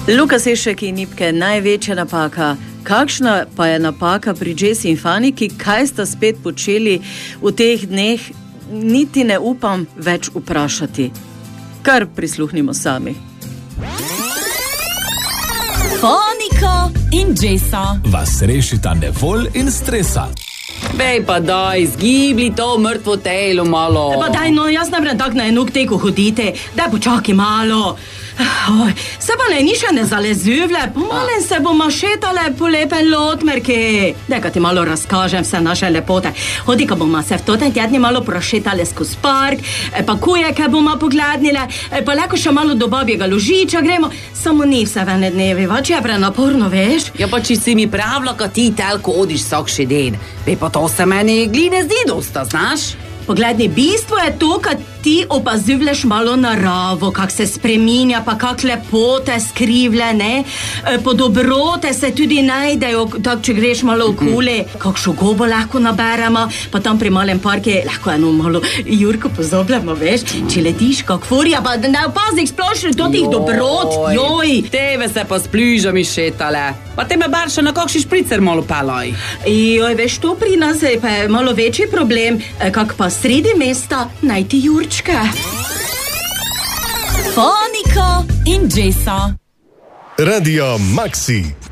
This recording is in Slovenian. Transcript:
Luka Sešek in Nipke, največja napaka. Kakšna pa je napaka pri Jessy in Faniki? Kaj sta spet počeli v teh dneh? Niti ne upam več vprašati. Kar prisluhnimo sami. Fanika in Jessa vas rešita nevolj in stresa. Bej pa daj, zgibli to mrtvo telo malo. Pa daj, no, jaz ne vrem tak na eno k teku hodite. Daj počakaj malo. Oj, se pa ni še ne zalezuvle, pomalen se bomo šetale po lepe lotmerke. Daj, ka ti malo razkažem vse naše lepote. Hodi, ka bomo se v totem tjedni malo prošetale skozi park, pa kujeke bomo poglednile, pa leko še malo do babjega ložiča gremo. Samo ni vse v ene dnevi, vač je prenaporno, veš? Ja, pa či si mi pravila, ka ti telko odiš vsak še den. Bej pa to se meni gline zdi dosta, znaš? Pogledni, bistvo je to, kad ti opazuješ malo naravo, kak se spreminja, pa kak lepote skrivle, ne? Po dobrote se tudi najdejo, tak, če greš malo okoli, kakšo gobo lahko naberemo, pa tam pri malem parke lahko eno malo Jurko pozobljamo, veš? Če letiš kak furija, pa ne opaznik splošno do tih dobrot, joj! Tebe se pa s pljužami šetale, pa te me bar še na kakšni špricer malo pelaj. Joj, veš, to pri nas je pa malo večji problem, kak pa sredi mesta najti Jurčke. Fanika in Jessa. Radio Maxi.